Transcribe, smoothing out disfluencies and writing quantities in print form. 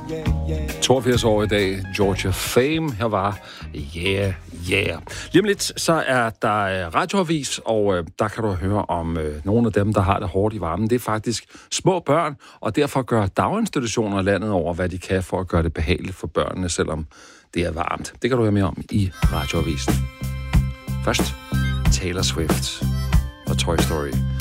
82 år i dag, Georgia Fame. Her var Yeah. Lige om lidt, så er der radioavis, og der kan du høre om nogle af dem, der har det hårdt i varmen. Det er faktisk små børn, og derfor gør daginstitutioner landet over, hvad de kan for at gøre det behageligt for børnene, selvom det er varmt. Det kan du høre mere om i radioavisen. Først Taylor Swift og Toy Story.